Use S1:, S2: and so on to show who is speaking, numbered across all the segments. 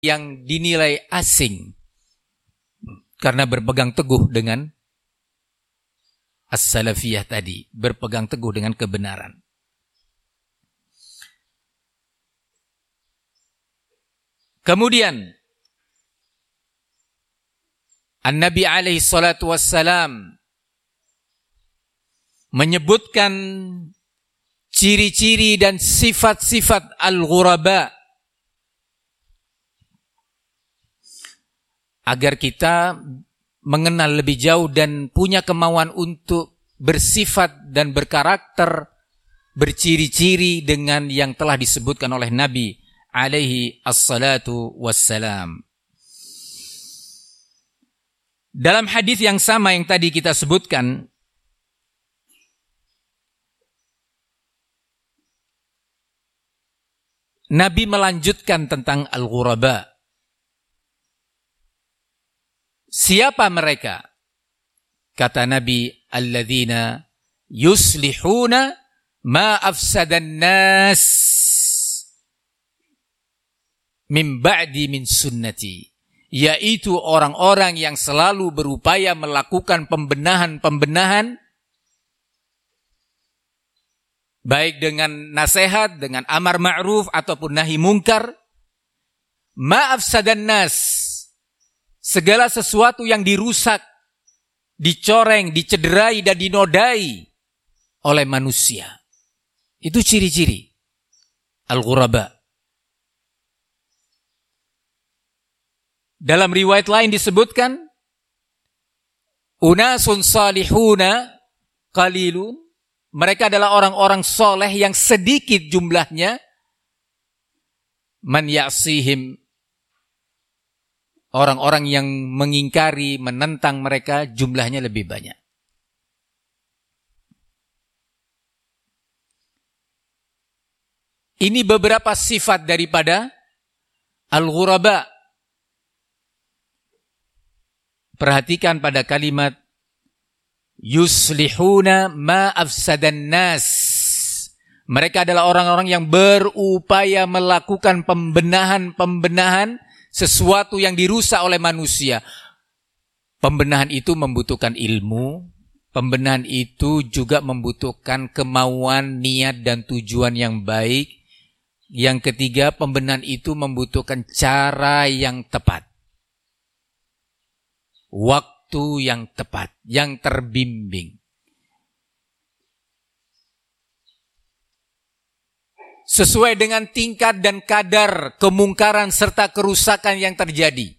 S1: yang dinilai asing karena berpegang teguh dengan as-salafiyah tadi, berpegang teguh dengan kebenaran. Kemudian An-Nabi alaihi salatu wassalam menyebutkan ciri-ciri dan sifat-sifat al-ghuraba agar kita mengenal lebih jauh dan punya kemauan untuk bersifat dan berkarakter, berciri-ciri dengan yang telah disebutkan oleh Nabi alaihi assalatu wassalam. Dalam hadis yang sama yang tadi kita sebutkan, Nabi melanjutkan tentang al-ghuraba. Siapa mereka? Kata Nabi, alladzina yuslihuna ma afsadan nas min ba'di min sunnati. Yaitu orang-orang yang selalu berupaya melakukan pembenahan-pembenahan, baik dengan nasihat, dengan amar ma'ruf ataupun nahi mungkar. Ma'afsadan nas, segala sesuatu yang dirusak, dicoreng, dicederai dan dinodai oleh manusia. Itu ciri-ciri al-ghuraba. Dalam riwayat lain disebutkan, unasun salihuna qalilun, mereka adalah orang-orang soleh yang sedikit jumlahnya, man ya'sihim, orang-orang yang mengingkari, menentang mereka jumlahnya lebih banyak. Ini beberapa sifat daripada al-ghuraba. Perhatikan pada kalimat yuslihuna ma afsadan nas. Mereka adalah orang-orang yang berupaya melakukan pembenahan-pembenahan sesuatu yang dirusak oleh manusia. Pembenahan itu membutuhkan ilmu, pembenahan itu juga membutuhkan kemauan, niat dan tujuan yang baik. Yang ketiga, pembenahan itu membutuhkan cara yang tepat. Waktu yang tepat, yang terbimbing. Sesuai dengan tingkat dan kadar kemungkaran serta kerusakan yang terjadi.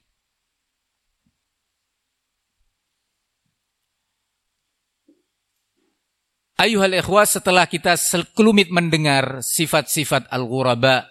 S1: Ayuhal ikhwah, setelah kita sekelumit mendengar sifat-sifat al-ghuraba,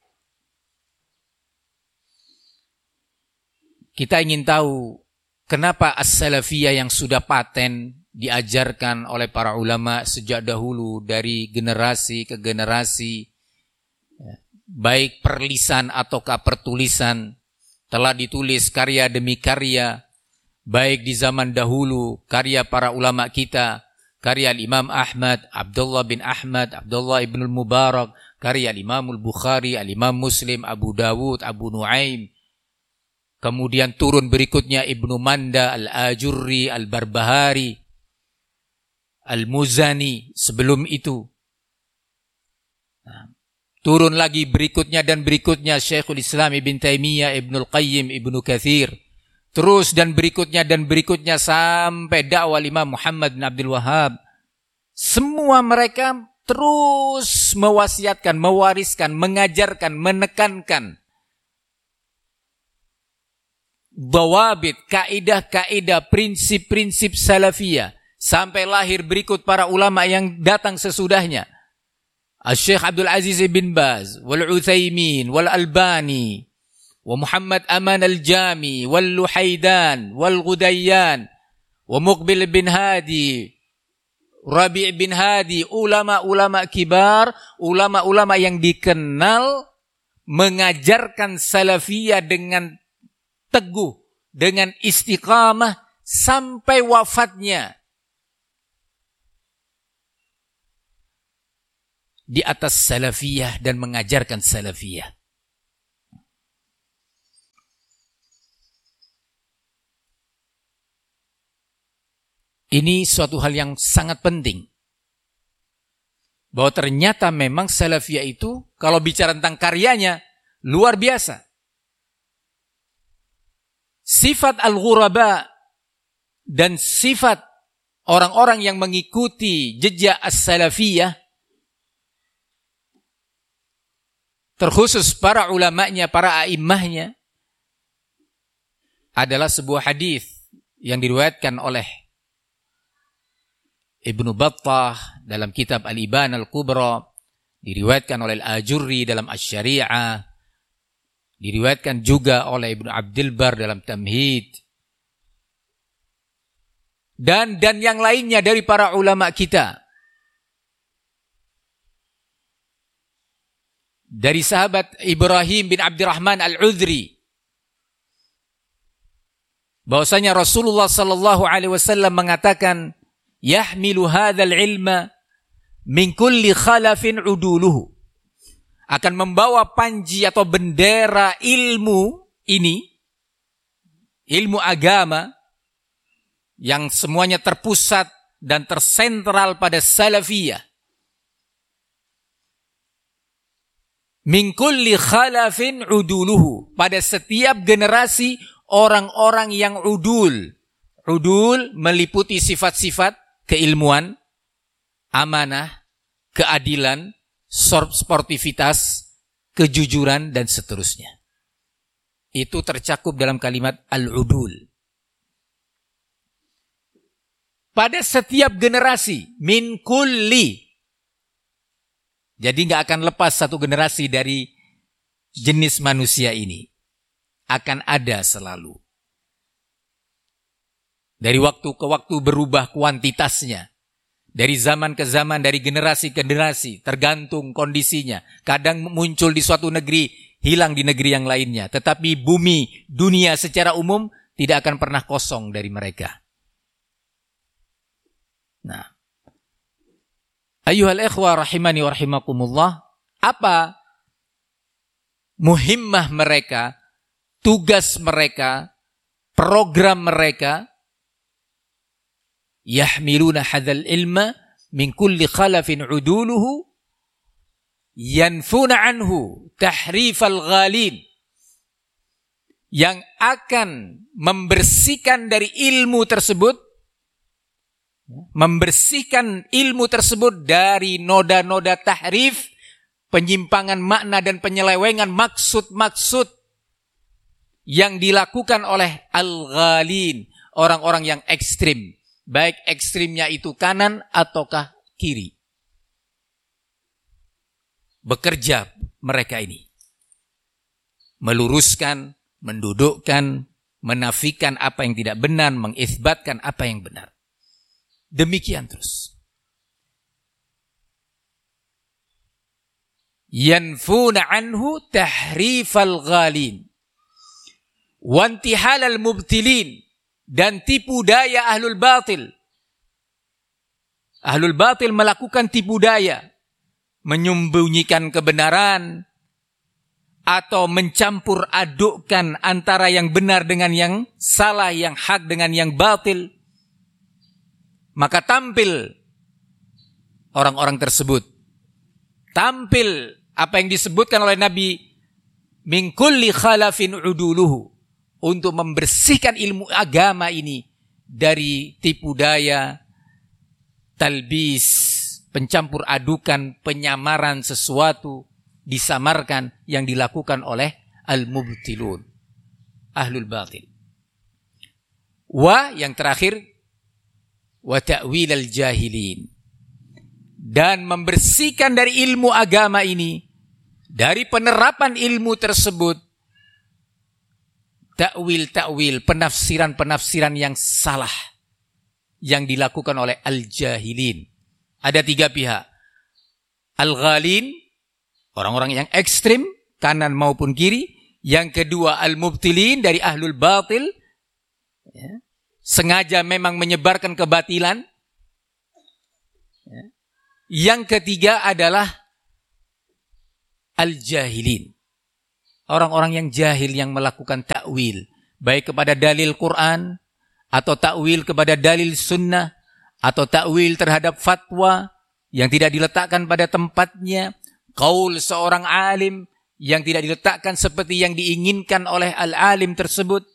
S1: kita ingin tahu kenapa as-salafiyah yang sudah paten diajarkan oleh para ulama sejak dahulu dari generasi ke generasi, baik perlisan ataukah pertulisan, telah ditulis karya demi karya, baik di zaman dahulu karya para ulama kita, karya Imam Ahmad, Abdullah bin Ahmad, Abdullah ibn al-Mubarak, karya Imam al-Bukhari, Imam Muslim, Abu Dawud, Abu Nuaim. Kemudian turun berikutnya Ibnu Manda, Al-Ajurri, Al-Barbahari, Al-Muzani sebelum itu. Turun lagi berikutnya dan berikutnya Syekhul Islam Ibn Taimiyah, Ibnul Qayyim, Ibnu Katsir. Terus dan berikutnya sampai dakwah Imam Muhammad bin Abdul Wahhab. Semua mereka terus mewasiatkan, mewariskan, mengajarkan, menekankan dawabit, kaidah-kaidah, prinsip-prinsip salafiyah sampai lahir berikut para ulama yang datang sesudahnya. Al-Syekh Abdul Aziz bin Baz, wal-Utsaimin, wal-Albani, wa Muhammad Aman al-Jami, wal-Luhaidan, wal-Ghudayyan, wa Muqbil bin Hadi, Rabi' bin Hadi, ulama-ulama kibar, ulama-ulama yang dikenal mengajarkan salafiyah dengan teguh, dengan istiqamah sampai wafatnya di atas salafiyah dan mengajarkan salafiyah. Ini suatu hal yang sangat penting. Bahwa ternyata memang salafiyah itu, kalau bicara tentang karyanya, luar biasa. Sifat al-ghuraba dan sifat orang-orang yang mengikuti jejak as-salafiyah, terkhusus para ulamanya, para a'immahnya, adalah sebuah hadis yang diriwayatkan oleh Ibnu Battah dalam kitab Al-Ibana Al-Kubra, diriwayatkan oleh Al-Ajurri dalam Asy-Syari'ah, diriwayatkan juga oleh Ibnu Abdul Bar dalam Tamhid, dan yang lainnya dari para ulama kita. Dari sahabat Ibrahim bin Abdurrahman Al-Udhri, bahwasanya Rasulullah sallallahu alaihi wasallam mengatakan, yahmilu hadzal ilma min kulli khalafin uduluhu, akan membawa panji atau bendera ilmu ini, ilmu agama yang semuanya terpusat dan tersentral pada salafiyah, min kulli khalafin uduluhu, pada setiap generasi orang-orang yang udul. Udul meliputi sifat-sifat keilmuan, amanah, keadilan, sportivitas, kejujuran, dan seterusnya. Itu tercakup dalam kalimat al-udul. Pada setiap generasi, min kulli. Jadi nggak akan lepas satu generasi dari jenis manusia ini. Akan ada selalu. Dari waktu ke waktu berubah kuantitasnya. Dari zaman ke zaman, dari generasi ke generasi, tergantung kondisinya. Kadang muncul di suatu negeri, hilang di negeri yang lainnya. Tetapi bumi, dunia secara umum tidak akan pernah kosong dari mereka. Nah, ayyuhal ikhwah rahimani wa rahimakumullah, apa muhimmah mereka, tugas mereka, program mereka? Yahmiluna hadzal ilma min kulli khalafin uduluhu yanfuna anhu tahrifal ghalin, yang akan membersihkan dari ilmu tersebut, membersihkan ilmu tersebut dari noda-noda tahrif, penyimpangan makna dan penyelewengan maksud-maksud yang dilakukan oleh al-ghalin, orang-orang yang ekstrim. Baik ekstrimnya itu kanan ataukah kiri. Bekerja mereka ini. Meluruskan, mendudukkan, menafikan apa yang tidak benar, mengisbatkan apa yang benar. Demikian terus. Yanfuna anhu tahrifal ghalin. Wantihalal mubtilin. Dan tipu daya ahlul batil. Ahlul batil melakukan tipu daya, menyembunyikan kebenaran, atau mencampur adukkan antara yang benar dengan yang salah, yang hak dengan yang batil. Maka tampil orang-orang tersebut. Tampil apa yang disebutkan oleh Nabi, min kulli khalafin uduluhu, untuk membersihkan ilmu agama ini dari tipu daya, talbis, pencampur adukan, penyamaran sesuatu, disamarkan yang dilakukan oleh al-mubtilun, ahlul batil. Wa yang terakhir, wa ta'wil al-jahilin, dan membersihkan dari ilmu agama ini, dari penerapan ilmu tersebut, takwil, penafsiran yang salah yang dilakukan oleh al-jahilin. Ada tiga pihak. Al-ghalin, orang-orang yang ekstrim, kanan maupun kiri. Yang kedua, al-mubtilin, dari ahlul batil, ya, sengaja memang menyebarkan kebatilan. Ya. Yang ketiga adalah al-jahilin, orang-orang yang jahil yang melakukan takwil, baik kepada dalil Quran, atau takwil kepada dalil sunnah, atau takwil terhadap fatwa yang tidak diletakkan pada tempatnya, qaul seorang alim yang tidak diletakkan seperti yang diinginkan oleh al-alim tersebut,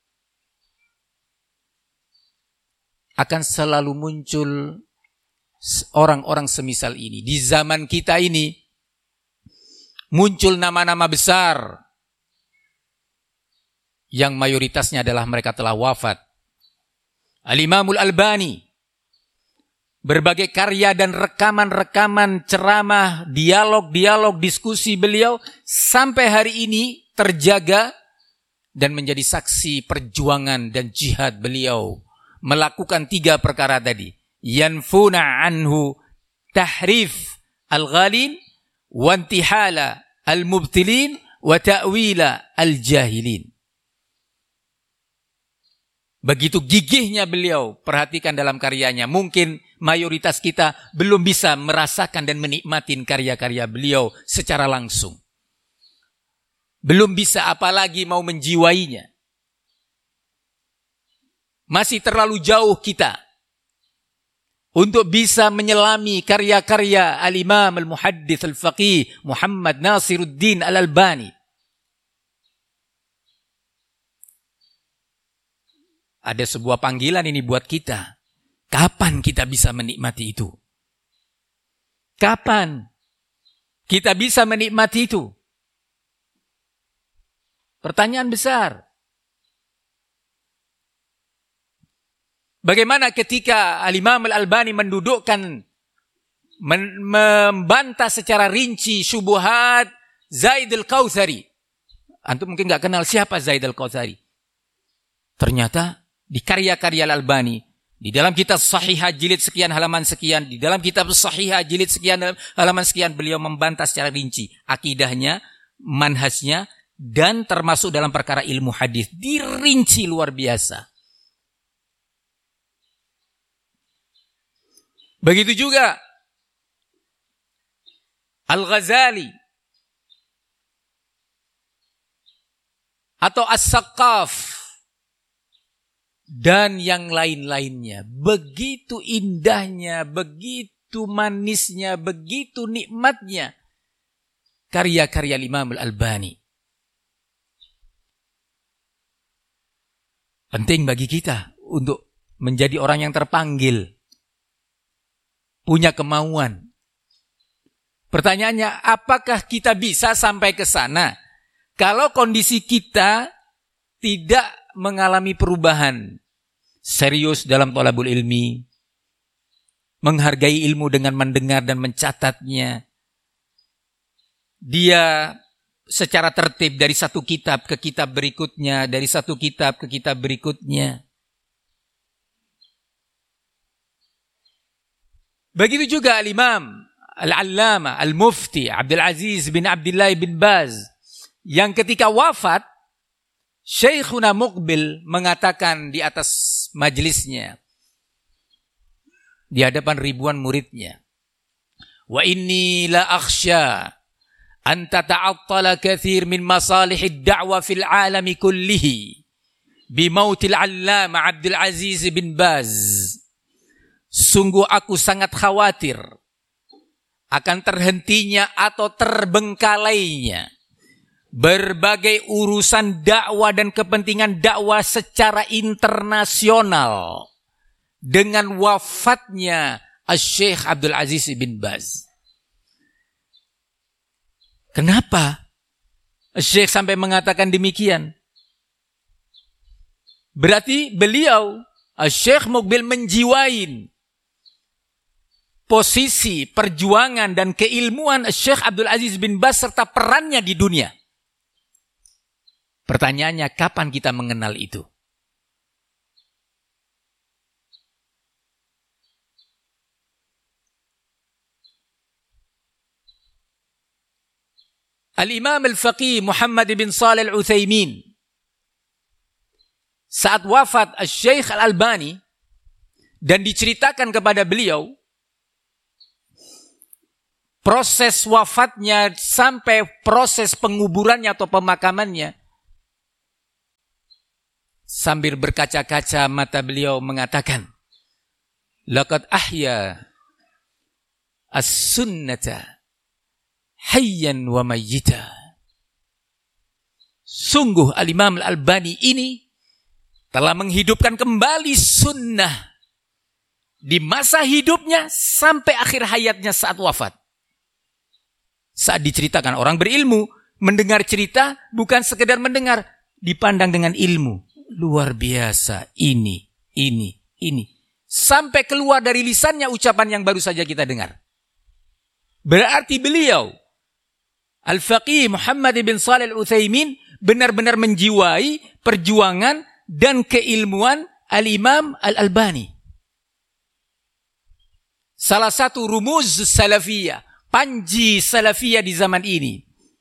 S1: akan selalu muncul orang-orang semisal ini. Di zaman kita ini muncul nama-nama besar yang mayoritasnya adalah mereka telah wafat. Al-Imamul Albani, berbagai karya dan rekaman-rekaman ceramah, dialog-dialog, diskusi beliau sampai hari ini terjaga dan menjadi saksi perjuangan dan jihad beliau melakukan 3 perkara tadi. Yanfuna anhu tahrif al-ghalin wa intihala al-mubtilin wa ta'wila al-jahilin. Begitu gigihnya beliau, perhatikan dalam karyanya. Mungkin mayoritas kita belum bisa merasakan dan menikmati karya-karya beliau secara langsung. Belum bisa, apalagi mau menjiwainya. Masih terlalu jauh kita untuk bisa menyelami karya-karya al-Imam al-Muhaddits al-Faqih Muhammad Nasiruddin al-Albani. Ada sebuah panggilan ini buat kita. Kapan kita bisa menikmati itu? Kapan kita bisa menikmati itu? Pertanyaan besar. Bagaimana ketika Al-Imam Al-Albani mendudukkan, membantah secara rinci syubuhat Zaid Al-Kautsari. Antum mungkin gak kenal siapa Zaid Al-Kautsari. Ternyata di karya-karya Al-Albani, di dalam kitab Sahihah jilid sekian halaman sekian, di dalam kitab Sahihah jilid sekian halaman sekian, beliau membantah secara rinci akidahnya, manhajnya, dan termasuk dalam perkara ilmu hadis. Dirinci luar biasa. Begitu juga Al-Ghazali atau As-Saqqaf dan yang lain-lainnya. Begitu indahnya, begitu manisnya, begitu nikmatnya karya-karya Imam Al-Albani. Penting bagi kita untuk menjadi orang yang terpanggil, punya kemauan. Pertanyaannya, apakah kita bisa sampai ke sana kalau kondisi kita tidak mengalami perubahan serius dalam thalabul ilmi, menghargai ilmu dengan mendengar dan mencatatnya. Dia secara tertib dari satu kitab ke kitab berikutnya, dari satu kitab ke kitab berikutnya. Begitu juga Al-Imam Al-Allama Al-Mufti Abdul Aziz bin Abdullah bin Baz, yang ketika wafat, Syekhuna Muqbil mengatakan di atas majelisnya, di hadapan ribuan muridnya, wa inni la akhsha an tata'attala kathir min masalihid da'wa fil alami kullihi bimautil allama Abdul Aziz bin Baz. Sungguh aku sangat khawatir akan terhentinya atau terbengkalainya berbagai urusan dakwah dan kepentingan dakwah secara internasional dengan wafatnya Syekh Abdul Aziz bin Baz. Kenapa Syekh sampai mengatakan demikian? Berarti beliau, Syekh Muqbil, menjiwain posisi, perjuangan dan keilmuan Syekh Abdul Aziz bin Baz serta perannya di dunia. Pertanyaannya, kapan kita mengenal itu? Al-Imam Al-Faqih Muhammad bin Shalih Al-Utsaimin, saat wafat Syekh Al-Albani dan diceritakan kepada beliau proses wafatnya sampai proses penguburannya atau pemakamannya, sambil berkaca-kaca mata beliau mengatakan, laqad ahya as-sunnata hayyan wa mayyita. Sungguh Al-Imam Al-Albani ini telah menghidupkan kembali sunnah di masa hidupnya sampai akhir hayatnya saat wafat. Saat diceritakan orang berilmu, mendengar cerita bukan sekedar mendengar, dipandang dengan ilmu. Luar biasa, ini. Sampai keluar dari lisannya ucapan yang baru saja kita dengar. Berarti beliau, Al-Faqih Muhammad bin Shalih Al-Utsaimin, benar-benar menjiwai perjuangan dan keilmuan Al-Imam Al-Albani. Salah satu rumuz salafiyah, panji salafiyah di zaman ini.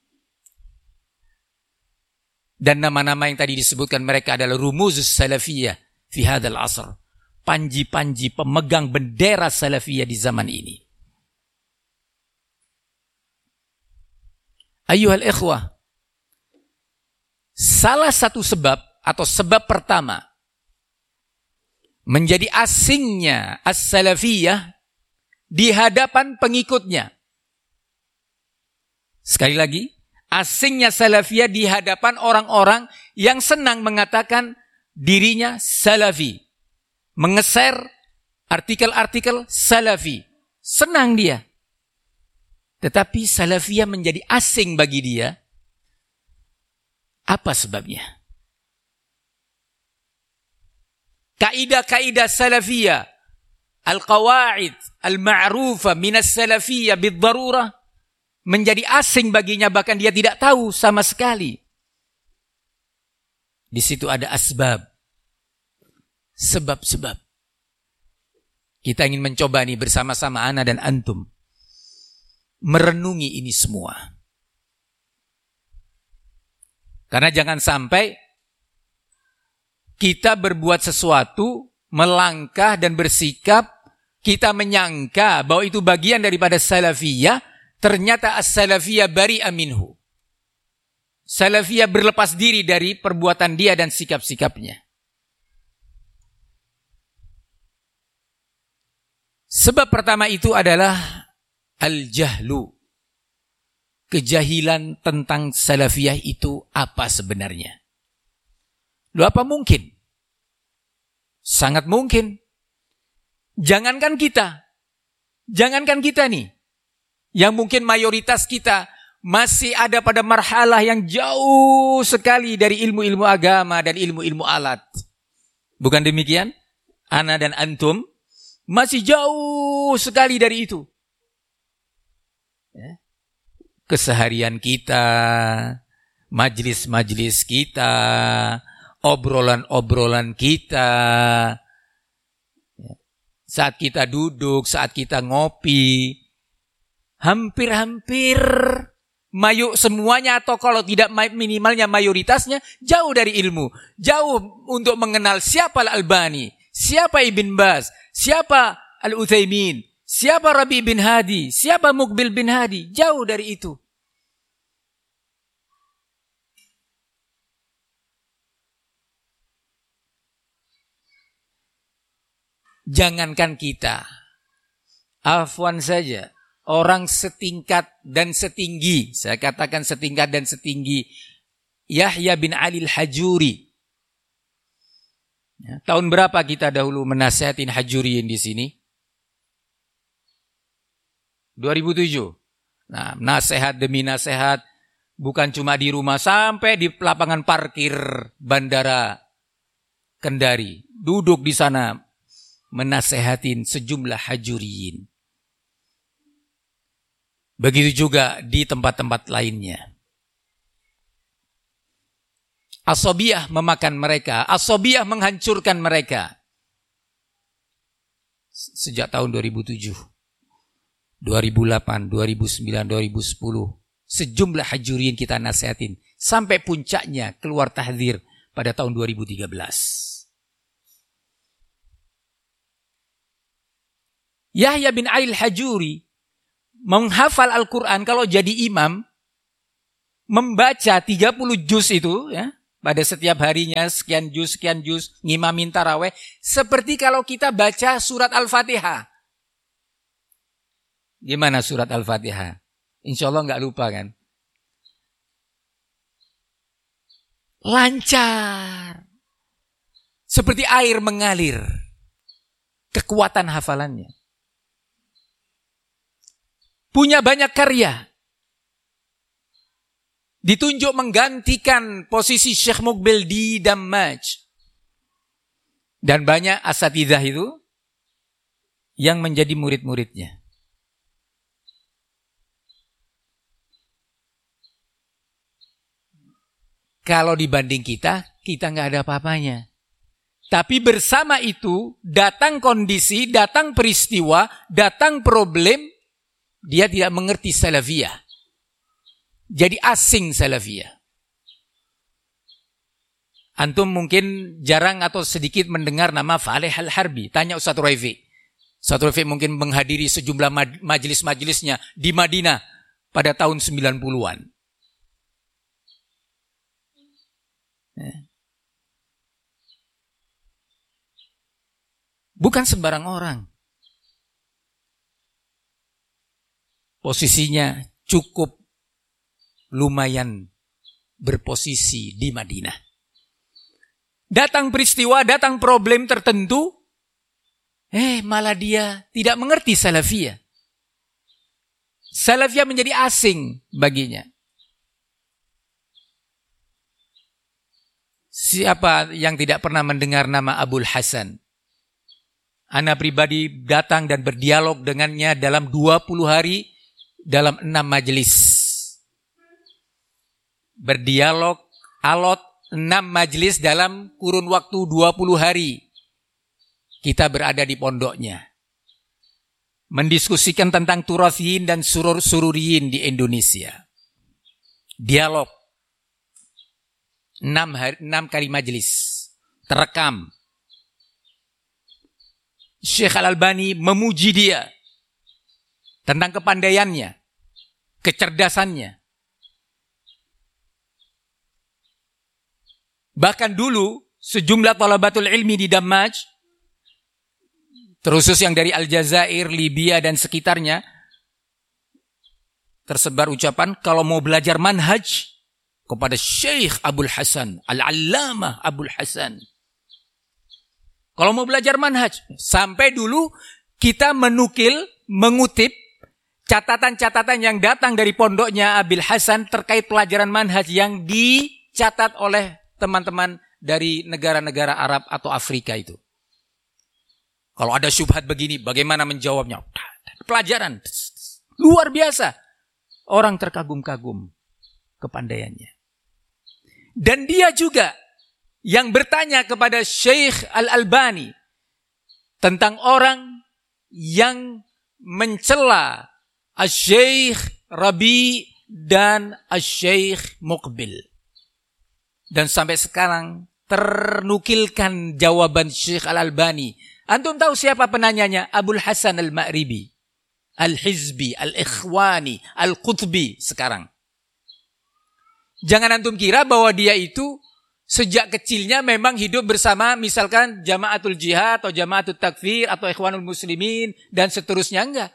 S1: Dan nama-nama yang tadi disebutkan mereka adalah rumuz salafiyah fi hadzal asr. Panji-panji pemegang bendera salafiyah di zaman ini. Ayyuhal ikhwah, salah satu sebab atau sebab pertama menjadi asingnya as-salafiyah di hadapan pengikutnya. Sekali lagi, asingnya salafiyah di hadapan orang-orang yang senang mengatakan dirinya salafi. Mengeser artikel-artikel salafi. Senang dia. Tetapi salafiyah menjadi asing bagi dia. Apa sebabnya? Kaidah-kaidah salafiyah, al-qawaid, al-ma'rufah minas salafiyah bid-darurah, menjadi asing baginya, bahkan dia tidak tahu sama sekali. Di situ ada asbab. Sebab-sebab. Kita ingin mencoba nih bersama-sama ana dan antum merenungi ini semua. Karena jangan sampai kita berbuat sesuatu, melangkah dan bersikap, kita menyangka bahwa itu bagian daripada salafiyah, ternyata as-salafiyah bari'a minhu. Salafiyah berlepas diri dari perbuatan dia dan sikap-sikapnya. Sebab pertama itu adalah al-jahlu. Kejahilan tentang salafiyah itu apa sebenarnya? Loh, apa mungkin? Sangat mungkin. Jangankan kita nih, yang mungkin mayoritas kita masih ada pada marhalah yang jauh sekali dari ilmu-ilmu agama dan ilmu-ilmu alat. Bukan demikian? Ana dan antum masih jauh sekali dari itu. Keseharian kita, majlis-majlis kita, obrolan-obrolan kita, saat kita duduk, saat kita ngopi, hampir-hampir semuanya, atau kalau tidak minimalnya mayoritasnya, jauh dari ilmu, jauh untuk mengenal siapa Al-Albani, siapa Ibn Baz, siapa Al-Utsaimin, siapa Rabi bin Hadi, siapa Muqbil bin Hadi, jauh dari itu. Jangankan kita, afwan saja, orang setingkat dan setinggi, saya katakan setingkat dan setinggi, Yahya bin Ali al-Hajuri. Ya, tahun berapa kita dahulu menasihatin Hajuriyin di sini? 2007. Nah, nasihat demi nasihat, bukan cuma di rumah, sampai di lapangan parkir Bandara Kendari. Duduk di sana, menasehatin sejumlah Hajuriyin. Begitu juga di tempat-tempat lainnya. Asabiyah memakan mereka, asabiyah menghancurkan mereka. Sejak tahun 2007, 2008, 2009, 2010, sejumlah Hajuriyin kita nasihatin. Sampai puncaknya keluar tahdzir pada tahun 2013. Yahya bin Ali al-Hajuri menghafal Al-Quran kalau jadi imam, membaca 30 juz itu, ya, pada setiap harinya sekian juz, ngimamin taraweh. Seperti kalau kita baca surat Al-Fatihah. Gimana surat Al-Fatihah? Insya Allah nggak lupa kan? Lancar. Seperti air mengalir. Kekuatan hafalannya. Punya banyak karya. Ditunjuk menggantikan posisi Syekh Muqbil di Dammaj. Dan banyak asatidzah itu yang menjadi murid-muridnya. Kalau dibanding kita nggak ada apa-apanya. Tapi bersama itu, datang kondisi, datang peristiwa, datang problem, dia tidak mengerti salafiyah. Jadi asing salafiyah. Antum mungkin jarang atau sedikit mendengar nama Faleh Al-Harbi. Tanya Ustaz Raifi. Ustaz Raifi mungkin menghadiri sejumlah majelis-majelisnya di Madinah pada tahun 90-an. Bukan sembarang orang. Posisinya cukup lumayan berposisi di Madinah. Datang peristiwa, datang problem tertentu, malah dia tidak mengerti salafiyah. Salafiyah menjadi asing baginya. Siapa yang tidak pernah mendengar nama Abul Hasan? Ana pribadi datang dan berdialog dengannya dalam 20 hari, dalam 6 majelis. Berdialog, alot, 6 majelis dalam kurun waktu 20 hari. Kita berada di pondoknya. Mendiskusikan tentang turathiyin dan sururiyin di Indonesia. Dialog. 6 kali majelis. Terekam. Syekh Al-Albani memuji dia tentang kepandaiannya, kecerdasannya. Bahkan dulu sejumlah thalabatul ilmi di Dammaj, terusus yang dari Aljazair, Libya dan sekitarnya, tersebar ucapan kalau mau belajar manhaj kepada Syekh Abul Hasan, Al-Allamah Abul Hasan. Kalau mau belajar manhaj, sampai dulu kita mengutip catatan-catatan yang datang dari pondoknya Abil Hasan terkait pelajaran manhaj yang dicatat oleh teman-teman dari negara-negara Arab atau Afrika itu. Kalau ada syubhat begini, bagaimana menjawabnya? Pelajaran luar biasa. Orang terkagum-kagum kepandaiannya. Dan dia juga yang bertanya kepada Syekh Al-Albani tentang orang yang mencela Syekh Rabi dan Syekh Muqbil. Dan sampai sekarang ternukilkan jawaban Syekh Al-Albani. Antum tahu siapa penanyanya? Abul Hasan Al-Ma'ribi, Al-Hizbi, Al-Ikhwani, Al-Qutbi sekarang. Jangan antum kira bahwa dia itu sejak kecilnya memang hidup bersama misalkan Jamaatul Jihad atau Jamaatul Takfir atau Ikhwanul Muslimin dan seterusnya, enggak.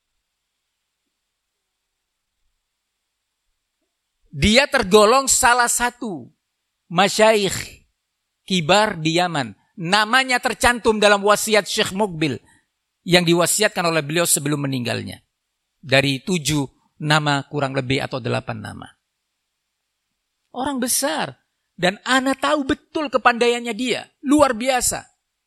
S1: Dia tergolong salah satu masyayikh kibar di Yaman. Namanya tercantum dalam wasiat Syekh Muqbil yang diwasiatkan oleh beliau sebelum meninggalnya. Dari 7 nama kurang lebih atau 8 nama. Orang besar. Dan ana tahu betul kepandaiannya dia. Luar biasa.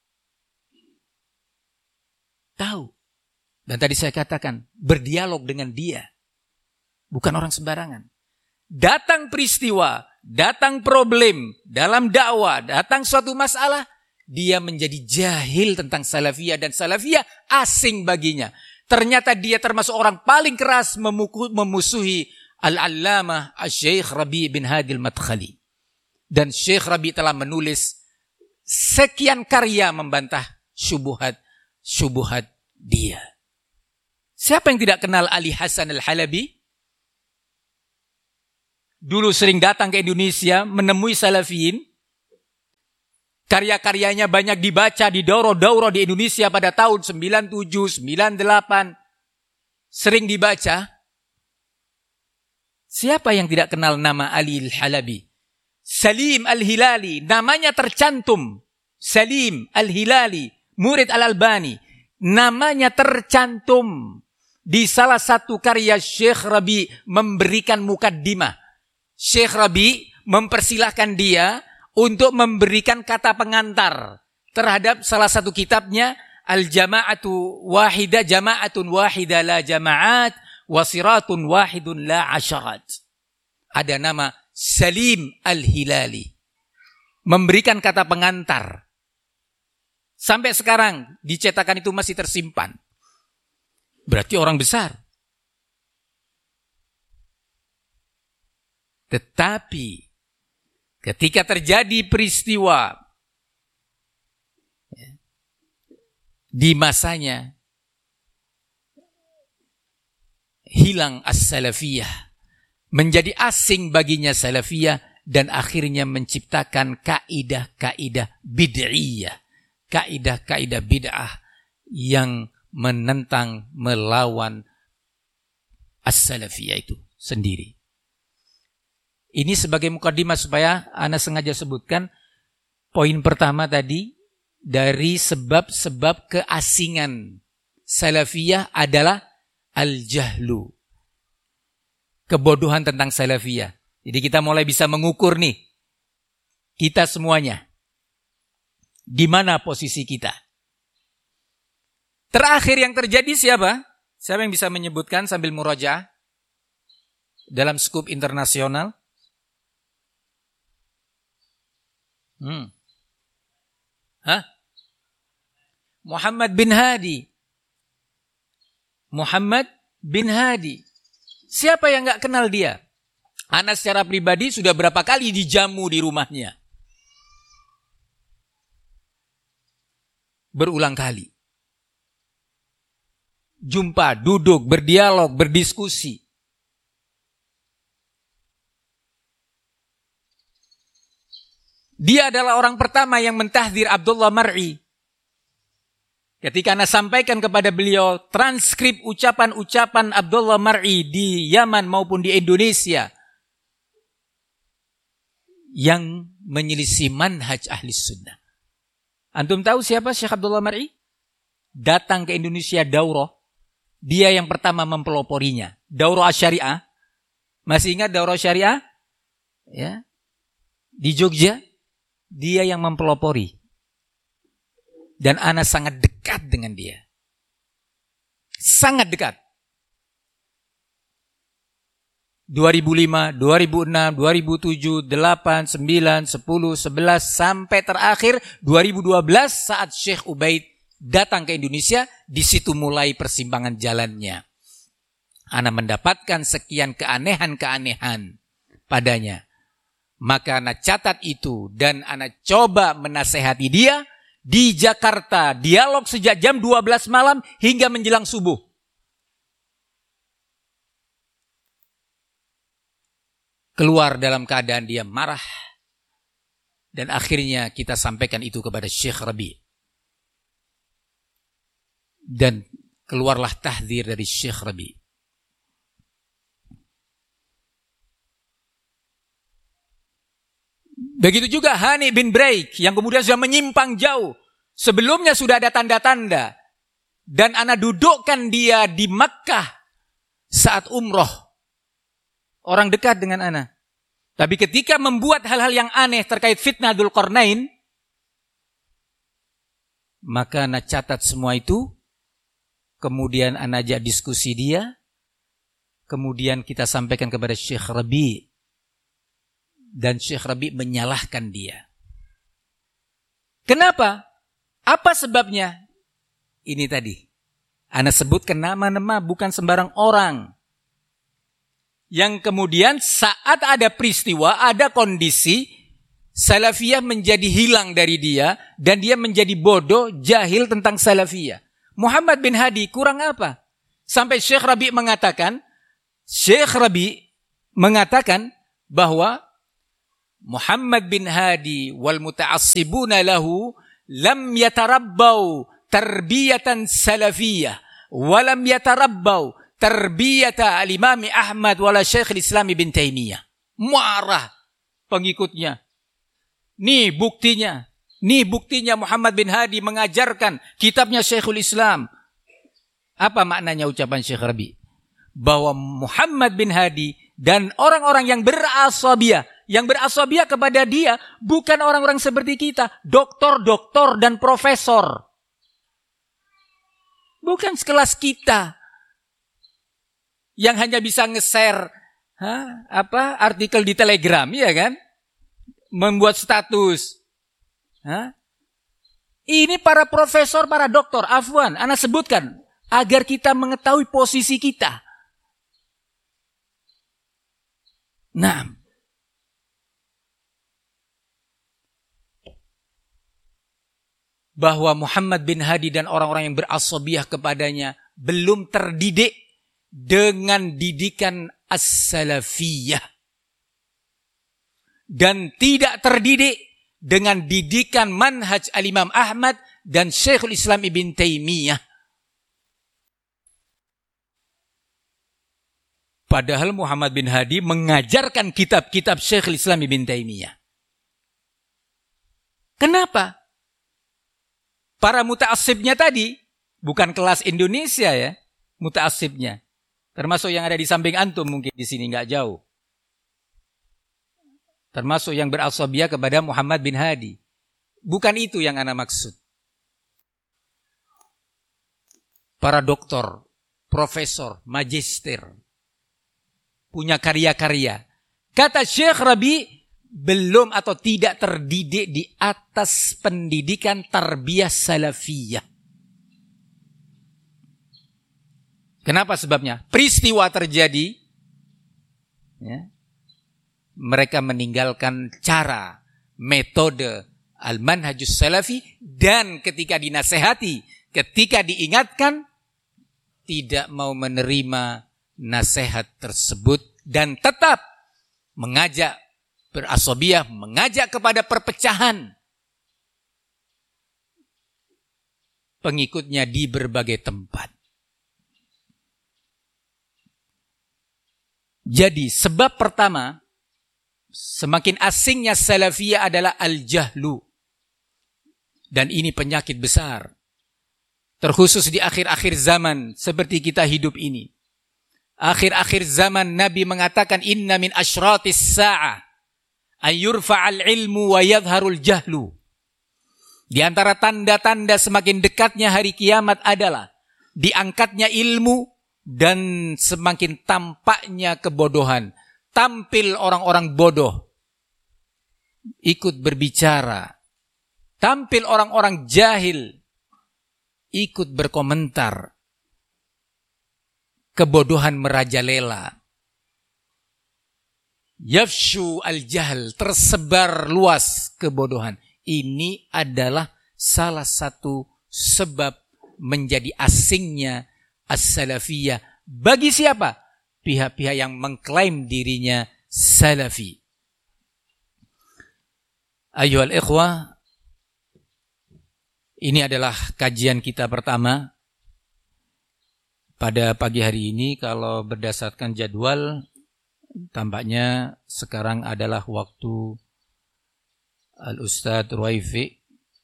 S1: Tahu. Dan tadi saya katakan, berdialog dengan dia. Bukan orang sembarangan. Datang peristiwa, datang problem dalam dakwah, datang suatu masalah, dia menjadi jahil tentang salafiyah dan salafiyah asing baginya. Ternyata dia termasuk orang paling keras memusuhi Al-Allamah Syekh Rabi bin Hadi Al-Madkhali. Dan Syekh Rabi telah menulis sekian karya membantah syubhat dia. Siapa yang tidak kenal Ali Hasan Al-Halabi? dulu sering datang ke Indonesia menemui salafiyin. Karya-karyanya banyak dibaca di daurah-daurah di Indonesia pada tahun 97, 98. Sering dibaca. Siapa yang tidak kenal nama Ali Al-Halabi? Salim Al-Hilali, namanya tercantum. Salim Al-Hilali, murid Al-Albani. Namanya tercantum di salah satu karya Syekh Rabi memberikan mukaddimah. Syekh Rabi mempersilahkan dia untuk memberikan kata pengantar terhadap salah satu kitabnya Al-Jama'atu Wahidah, Jama'atun Wahidah la Jama'at, Wasiratun Wahidun la Asyarat. Ada nama Salim Al-Hilali. Memberikan kata pengantar. Sampai sekarang dicetakan itu masih tersimpan. Berarti orang besar. Tetapi ketika terjadi peristiwa di masanya, hilang as-salafiyah, menjadi asing baginya salafiyah, dan akhirnya menciptakan kaidah-kaidah bid'iyah, kaidah-kaidah bid'ah yang menentang, melawan as-salafiyah itu sendiri. Ini sebagai mukadimah supaya ana sengaja sebutkan poin pertama tadi, dari sebab-sebab keasingan salafiyah adalah al-jahlu. Kebodohan tentang salafiyah. Jadi kita mulai bisa mengukur nih, kita semuanya, di mana posisi kita. Terakhir yang terjadi siapa? Siapa yang bisa menyebutkan sambil murajaah dalam skup internasional? Muhammad bin Hadi. Muhammad bin Hadi. Siapa yang gak kenal dia? Ana secara pribadi sudah berapa kali dijamu di rumahnya. Berulang kali. Jumpa, duduk, berdialog, berdiskusi. Dia adalah orang pertama yang mentahdir Abdullah Mar'i. Ketika ana sampaikan kepada beliau transkrip ucapan-ucapan Abdullah Mar'i di Yaman maupun di Indonesia yang menyelisih manhaj ahli sunnah. Antum tahu siapa Syekh Abdullah Mar'i? Datang ke Indonesia daurah. Dia yang pertama mempeloporinya. Daurah Syariah. Masih ingat daurah Syariah? Ya. Di Jogja. Dia yang mempelopori. Dan ana sangat dekat dengan dia. Sangat dekat. 2005, 2006, 2007, 8, 9, 10, 11, sampai terakhir 2012 saat Syekh Ubaid datang ke Indonesia, di situ mulai persimpangan jalannya. Ana mendapatkan sekian keanehan-keanehan padanya. Maka ana catat itu dan ana coba menasehati dia. Di Jakarta, dialog sejak jam 12 malam hingga menjelang subuh. Keluar dalam keadaan dia marah. Dan akhirnya kita sampaikan itu kepada Syekh Rabi. Dan keluarlah tahdzir dari Syekh Rabi. Begitu juga Hani bin Braik yang kemudian sudah menyimpang jauh. Sebelumnya sudah ada tanda-tanda. Dan ana dudukkan dia di Makkah saat umroh. Orang dekat dengan ana. Tapi ketika membuat hal-hal yang aneh terkait fitnah Dzulqarnain, maka ana catat semua itu. Kemudian ana ajak diskusi dia. Kemudian kita sampaikan kepada Syekh Rabi. Dan Syekh Rabi menyalahkan dia. Kenapa? Apa sebabnya? Ini tadi. Ana sebutkan nama-nama bukan sembarang orang. Yang kemudian saat ada peristiwa, ada kondisi, salafiyah menjadi hilang dari dia. Dan dia menjadi bodoh, jahil tentang salafiyah. Muhammad bin Hadi kurang apa? Sampai Syekh Rabi mengatakan, bahwa Muhammad bin Hadi wal muta'assibuna lahu lam yatarabbau tarbiyatan salafiyah wa lam yatarabbau tarbiyata al-Imam Ahmad wala Syekh al-Islam Ibn Taimiyah. Marah pengikutnya. Nih buktinya Muhammad bin Hadi mengajarkan kitabnya Syekhul Islam. Apa maknanya ucapan Syekh Rabi? Bahwa Muhammad bin Hadi dan orang-orang yang berasabiyah kepada dia bukan orang-orang seperti kita, doktor dan profesor. Bukan sekelas kita yang hanya bisa nge-share artikel di Telegram, ya kan? Membuat status. Ini para profesor, para doktor, afwan, ana sebutkan agar kita mengetahui posisi kita. Nah, bahwa Muhammad bin Hadi dan orang-orang yang berasabiyah kepadanya belum terdidik dengan didikan as-salafiyah dan tidak terdidik dengan didikan manhaj al-Imam Ahmad dan Syekhul Islam Ibn Taimiyah. Padahal Muhammad bin Hadi mengajarkan kitab-kitab Syekhul Islam Ibn Taimiyah. Kenapa? Para muta'assibnya tadi, bukan kelas Indonesia ya, muta'assibnya. Termasuk yang ada di samping antum mungkin di sini nggak jauh. Termasuk yang berasabiyah kepada Muhammad bin Hadi. Bukan itu yang ana maksud. Para doktor, profesor, magister, punya karya-karya. Kata Syekh Rabi, belum atau tidak terdidik di atas pendidikan tarbiyah salafiyah. Kenapa sebabnya? Peristiwa terjadi, ya, mereka meninggalkan cara, metode al-manhajus salafi, dan ketika dinasehati, ketika diingatkan, tidak mau menerima nasihat tersebut dan tetap mengajak berasabiyah, mengajak kepada perpecahan pengikutnya di berbagai tempat. Jadi sebab pertama, semakin asingnya salafiyah adalah al-jahlu. Dan ini penyakit besar. Terkhusus di akhir-akhir zaman seperti kita hidup ini. Akhir-akhir zaman Nabi mengatakan inna min asyratis sa'ah ayyurfa'al ilmu wa yadharul jahlu. Di antara tanda-tanda semakin dekatnya hari kiamat adalah diangkatnya ilmu dan semakin tampaknya kebodohan. Tampil orang-orang bodoh ikut berbicara. Tampil orang-orang jahil ikut berkomentar. Kebodohan merajalela. Yafshu al-jahl, tersebar luas kebodohan. Ini adalah salah satu sebab menjadi asingnya as-salafiyah. Bagi siapa? Pihak-pihak yang mengklaim dirinya salafi. Ayyuhal ikhwah, ini adalah kajian kita pertama. Pada pagi hari ini kalau berdasarkan jadwal, tampaknya sekarang adalah waktu Al-Ustadz Ruwaifi.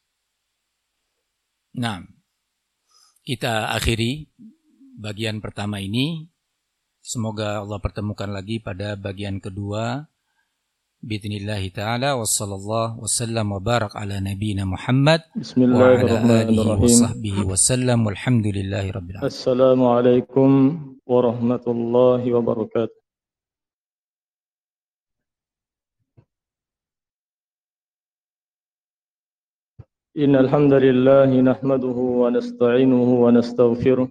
S1: Nah, kita akhiri bagian pertama ini. Semoga Allah pertemukan lagi pada bagian kedua. Bismillahi ta'ala wa sallallahu wa sallam wa barak ala nabiyina Muhammad wa ala alihi wa sahbihi wa sallam walhamdulillahi rabbil alamin.
S2: Assalamualaikum warahmatullahi wabarakatuh. Innal hamdalillah nahmaduhu wa nasta'inuhu wa nastaghfiruh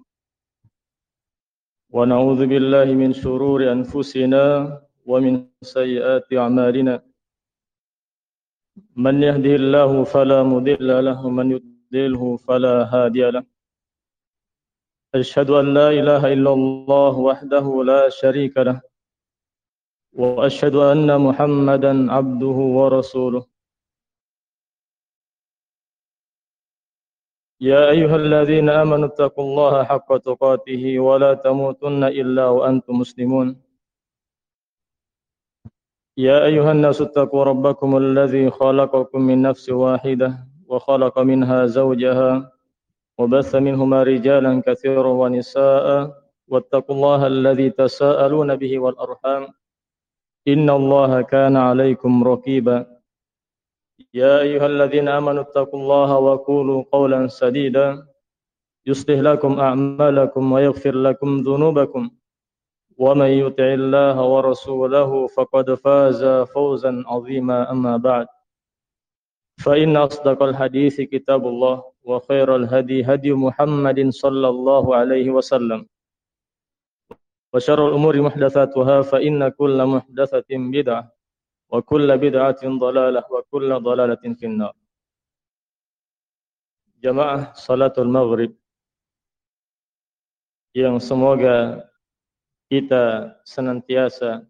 S2: wa na'udzu billahi min shururi anfusina wa min sayyiati a'malina. Man yahdihillahu fala mudilla lahu wa man yudlilhu fala hadiya lahu. Asyhadu an la ilaha illallah wahdahu la syarika lahu وأشهد أن محمدا عبده ورسوله. يا أيها الذين آمنوا اتقوا الله حق تقاته ولا تموتن إلا وأنتم مسلمون. يا أيها الناس اتقوا ربكم الذي خلقكم من نفس واحدة وخلق منها زوجها وبث منهما رجالا كثيرا ونساء واتقوا الله الذي تساءلون به والأرحام إن الله كان عليكم رقيبا. يا أيها الذين آمنوا اتقوا الله وقولوا قولا سديدا يصلح لكم أعمالكم ويغفر لكم ذنوبكم ومن يطع الله ورسوله فقد فاز فوزا عظيما. أما بعد فإن أصدق الحديث كتاب الله وخير الهدي هدي محمد صلى الله عليه وسلم وشر الأمور محدثاتها فإن كل محدثة بدعة وكل بدعة ضلالة وكل ضلالة في النار. Jamaah salatul maghrib yang semoga kita senantiasa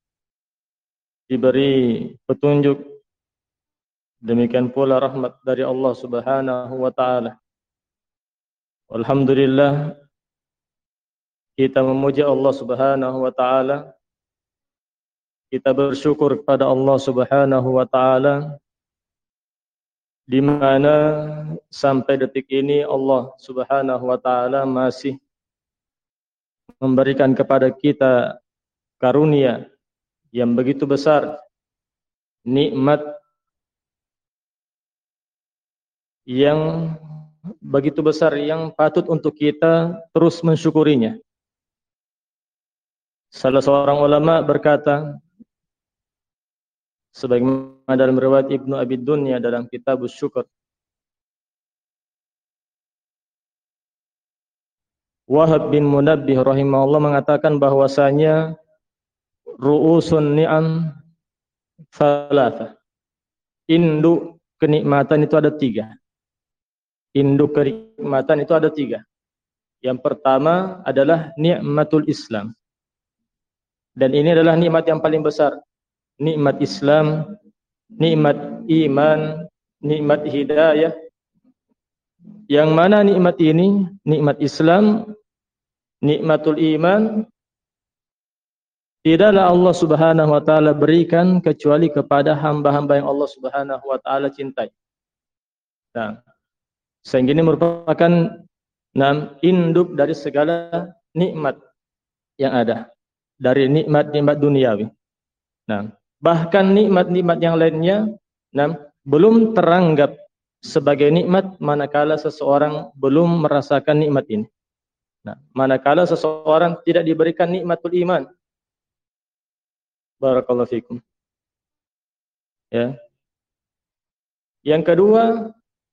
S2: diberi petunjuk, demikian pula rahmat dari Allah Subhanahu wa taala. Alhamdulillah, kita memuji Allah Subhanahu wa taala. Kita bersyukur kepada Allah Subhanahu wa taala di mana sampai detik ini Allah Subhanahu wa taala masih memberikan kepada kita karunia yang begitu besar, nikmat yang begitu besar yang patut untuk kita terus mensyukurinya. Salah seorang ulama berkata, sebagaimana dalam riwayat Ibnu Abi Dunya dalam kitab Syukur, Wahab bin Munabbih rahimahullah mengatakan bahwasanya ru'usun ni'am thalatha. Induk kenikmatan itu ada 3. Induk kenikmatan itu ada 3. Yang pertama adalah nikmatul Islam. Dan ini adalah nikmat yang paling besar. Nikmat Islam, nikmat iman, nikmat hidayah. Yang mana nikmat ini, nikmat Islam, nikmatul iman, tidaklah Allah Subhanahu wa taala berikan kecuali kepada hamba-hamba yang Allah Subhanahu wa taala cintai. Nah, sehingga ini merupakan induk dari segala nikmat yang ada, dari nikmat-nikmat duniawi. Nah, bahkan nikmat-nikmat yang lainnya belum teranggap sebagai nikmat manakala seseorang belum merasakan nikmat ini. Nah, manakala seseorang tidak diberikan nikmatul iman. Barakallahu fikum. Ya. Yang kedua,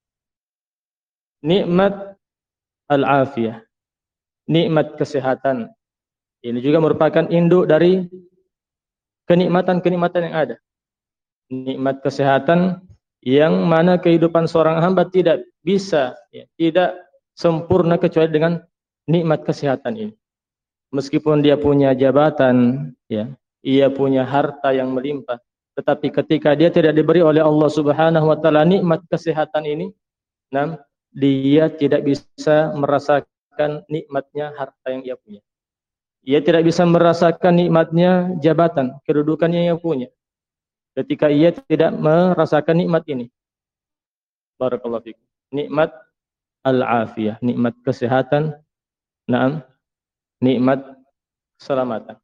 S2: nikmat al-afiyah. Nikmat kesehatan. Ini juga merupakan induk dari kenikmatan-kenikmatan yang ada. Nikmat kesehatan yang mana kehidupan seorang hamba tidak bisa, tidak sempurna kecuali dengan nikmat kesehatan ini. Meskipun dia punya jabatan, ia punya harta yang melimpah, tetapi ketika dia tidak diberi oleh Allah Subhanahu wa taala nikmat kesehatan ini, dia tidak bisa merasakan nikmatnya harta yang ia punya. Ia tidak bisa merasakan nikmatnya jabatan, kedudukannya yang ia punya, ketika ia tidak merasakan nikmat ini. Barakallahu fikum. Nikmat al-afiyah, nikmat kesehatan, nikmat keselamatan.